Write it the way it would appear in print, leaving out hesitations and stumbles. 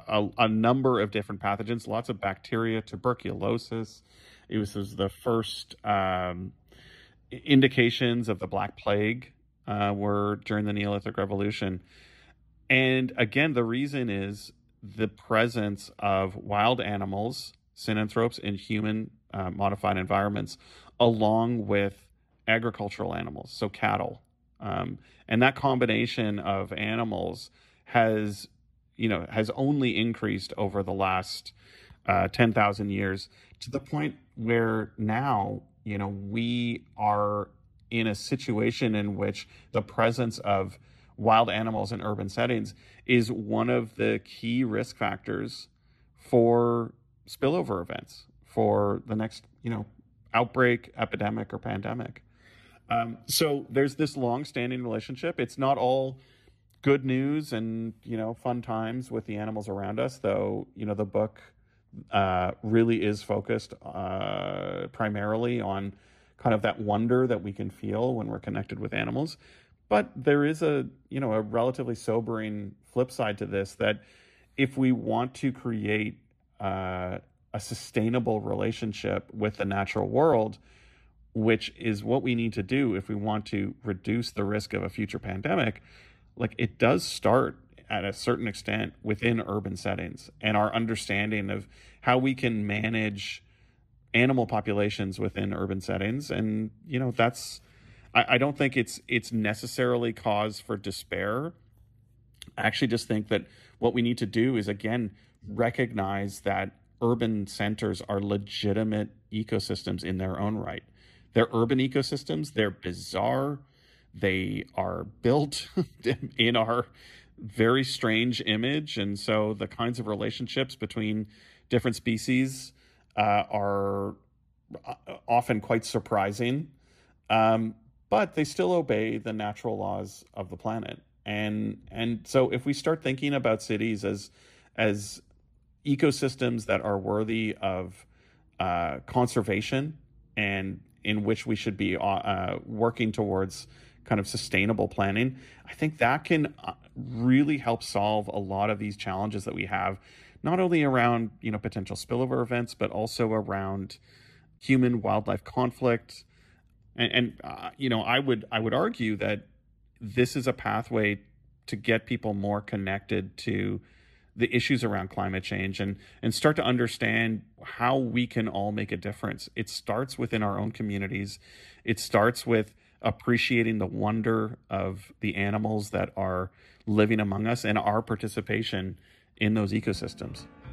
a number of different pathogens, lots of bacteria, tuberculosis. It was the first indications of the Black Plague were during the Neolithic Revolution. And again, the reason is the presence of wild animals, synanthropes, in human modified environments, along with agricultural animals, so cattle. And that combination of animals has, has only increased over the last 10,000 years to the point where now, we are in a situation in which the presence of wild animals in urban settings is one of the key risk factors for spillover events for the next, outbreak, epidemic, or pandemic. So there's this long-standing relationship. It's not all good news and fun times with the animals around us, though. The book really is focused primarily on kind of that wonder that we can feel when we're connected with animals. But there is a relatively sobering flip side to this, that if we want to create a sustainable relationship with the natural world, which is what we need to do if we want to reduce the risk of a future pandemic, like, it does start at a certain extent within urban settings, and our understanding of how we can manage animal populations within urban settings. And that's, I don't think it's necessarily cause for despair. I actually just think that what we need to do is, again, recognize that urban centers are legitimate ecosystems in their own right. They're urban ecosystems. They're bizarre. They are built in our very strange image. And so the kinds of relationships between different species are often quite surprising. But they still obey the natural laws of the planet. And so if we start thinking about cities as ecosystems that are worthy of conservation, and in which we should be working towards kind of sustainable planning, I think that can really help solve a lot of these challenges that we have, not only around potential spillover events, but also around human wildlife conflict. And I would argue that this is a pathway to get people more connected to the issues around climate change, and start to understand how we can all make a difference. It starts within our own communities. It starts with appreciating the wonder of the animals that are living among us and our participation in those ecosystems.